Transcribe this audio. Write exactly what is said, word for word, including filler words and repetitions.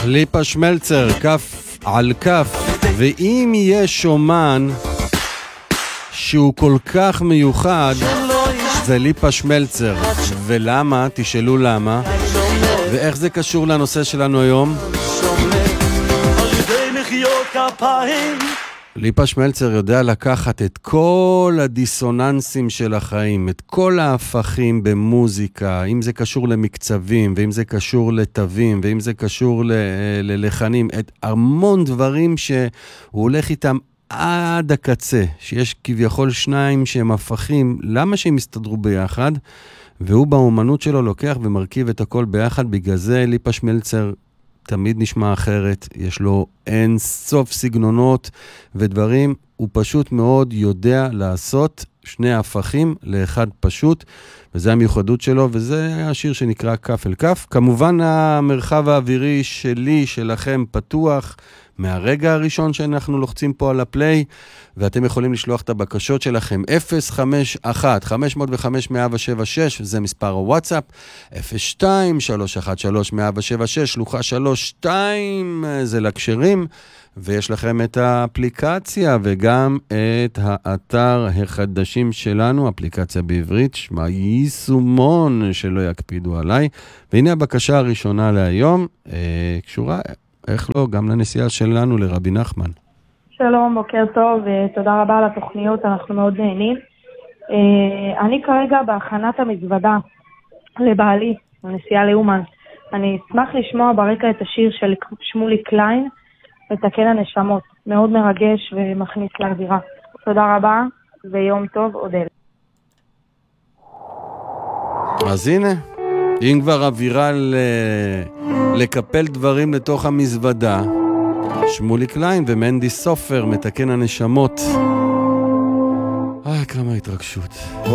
ליפה שמלצר, כף על כף. ואם יש אומן שהוא כל כך מיוחד, זה ליפה שמלצר. ולמה? תשאלו למה. ואיך זה קשור לנושא שלנו היום? ליפה שמלצר יודע לקחת את כל הדיסוננסים של החיים, את כל ההפכים במוזיקה, אם זה קשור למקצבים, ואם זה קשור לתווים, ואם זה קשור ללחנים, את המון דברים שהוא הולך איתם עד הקצה, שיש כביכול שניים שהם הפכים, למה שהם יסתדרו ביחד? והוא באומנות שלו לוקח ומרכיב את הכל ביחד, בגלל זה ליפה שמלצר תמיד נשמע אחרת, יש לו אין סוף סגנונות ודברים, הוא פשוט מאוד יודע לעשות שני הפכים לאחד פשוט, וזה המיוחדות שלו, וזה השיר שנקרא כף אל כף. כמובן המרחב האווירי שלי, שלכם פתוח, מהרגע הראשון שאנחנו לוחצים פה על הפליי, ואתם יכולים לשלוח את הבקשות שלכם אפס חמש אחת חמש אפס חמש אפס אפס שבע שש, זה מספר הוואטסאפ, אפס שתיים שלוש אחת שלוש אפס אפס שבע שש, שלוחה שלוש שתיים, זה לקשרים, ויש לכם את האפליקציה וגם את האתר החדשים שלנו, אפליקציה בעברית, שמה יישומון, שלא יקפידו עליי. והנה הבקשה הראשונה להיום, אה, קשורה, איך לא, גם לנסיעה שלנו לרבי נחמן. שלום, בוקר טוב, ותודה רבה על התוכניות, אנחנו מאוד נהנים. אה, אני כרגע בהכנת המזוודה לבעלי, הנסיעה לאומן. אני אשמח לשמוע ברקע את השיר של שמולי קליין, לתקן הנשמות. מאוד מרגש ומכניס לאווירה. תודה רבה, ויום טוב, אודל. אז הנה, אם כבר אווירה ל... לקפל דברים לתוך המזוודה, שמולי קליין ומנדי סופר, מתקן הנשמות. איי, כמה התרגשות.